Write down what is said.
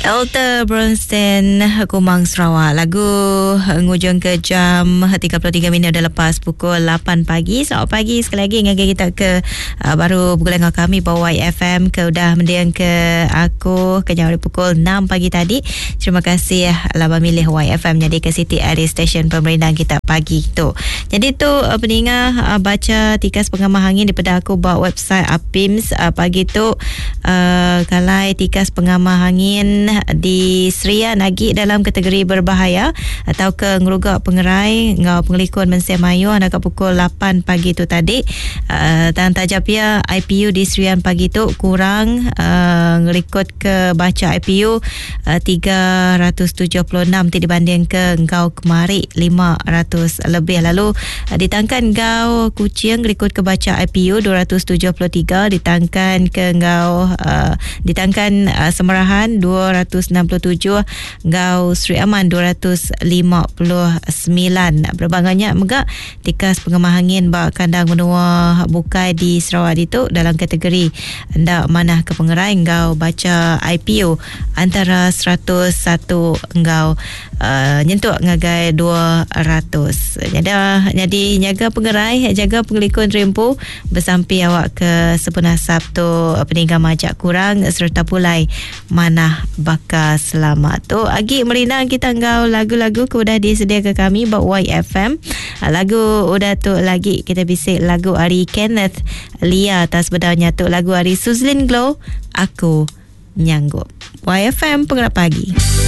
Elta Bronstein, Kumang Sarawak. Lagu ngujung ke jam 33 minit dah lepas pukul 8 pagi. Selamat pagi sekali lagi ngagi kita ke baru bergulai dengan kami bawa YFM ke udah mendiang ke aku ke jam pukul 6 pagi tadi. Terima kasih lah memilih YFM jadi ke Siti Ari stesen pemerintah kita pagi tu. Jadi tu pendengar baca tikas pengamah angin daripada aku buat website APIMS pagi tu kalai tikas pengamah angin di Seria Nagi dalam kategori berbahaya atau ke ngerugak pengerai ngau pengelikun Mensia Mayu anda pukul 8 pagi tu tadi dan tajapia IPU di Serian pagi tu kurang ngerikut ke baca IPU 376 dibanding ke ngau kemari 500 lebih. Lalu ditangkan ngau Kuching ngerikut ke baca IPU 273 ditangkan ke ngau ditangkan Semerahan 267 ngau Sri Aman 259. Berbangannya megak tikas pengemah angin bak kandang menua bukai di Sarawak itu dalam kategori ndak manah ke pengerai ngau baca IPU antara 101 ngau nyentuk ngagai 200. Jadi nyaga pengerai jaga pengelikun rempu bersampi awak ke sepenuh Sabtu peninggal majak kurang serta pulai manah bakal selamat tu agi merina kita ngau lagu-lagu ke udah disedia ke kami buat YFM. Lagu udah tu lagi kita bisik lagu Ari Kenneth Lia atas bedanya tu lagu Ari Suzlin Glow Aku Nyanggup. YFM Pengerak Pagi.